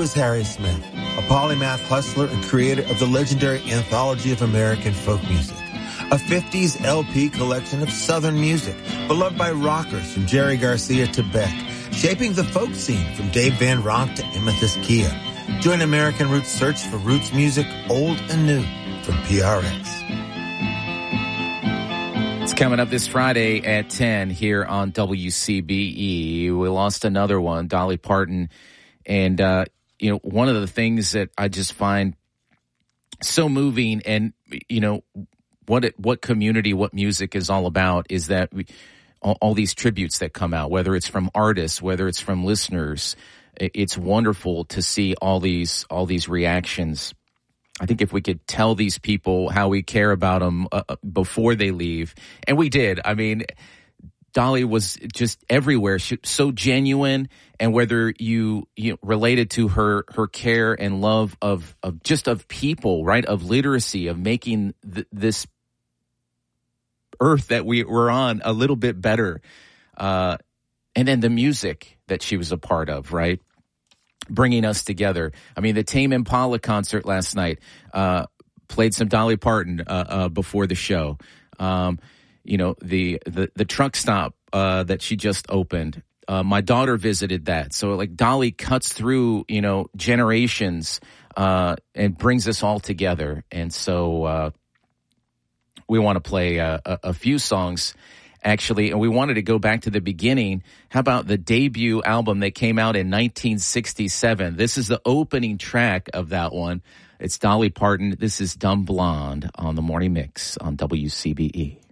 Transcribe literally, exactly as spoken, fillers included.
is Harry Smith, a polymath hustler and creator of the legendary Anthology of American Folk Music, a fifties L P collection of Southern music beloved by rockers from Jerry Garcia to Beck, shaping the folk scene from Dave Van Ronk to Amethyst Kia. Join American Roots' search for roots music, old and new, from P R X. It's coming up this Friday at ten here on W C B E. We lost another one, Dolly Parton. And, uh, you know, one of the things that I just find so moving and, you know, what it, what community, what music is all about is that we, all, all these tributes that come out, whether it's from artists, whether it's from listeners, it's wonderful to see all these, all these reactions. I think if we could tell these people how we care about them uh, before they leave, and we did. I mean, Dolly was just everywhere, she, so genuine, and whether you, you know, related to her her care and love of of just of people, right, of literacy, of making th- this earth that we were on a little bit better, uh, and then the music that she was a part of, right, bringing us together. I mean, the Tame Impala concert last night uh, played some Dolly Parton uh, uh, before the show. Um, you know, the, the, the truck stop uh, that she just opened. Uh, my daughter visited that. So, like, Dolly cuts through, you know, generations uh, and brings us all together. And so uh, we want to play a, a, a few songs, actually, and we wanted to go back to the beginning. How about the debut album that came out in nineteen sixty-seven? This is the opening track of that one. It's Dolly Parton. This is Dumb Blonde on the Morning Mix on W C B E.